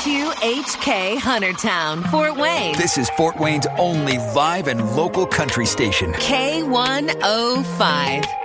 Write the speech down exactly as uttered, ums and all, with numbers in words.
Q H K Huntertown, Fort Wayne. This is Fort Wayne's only live and local country station. K one oh five.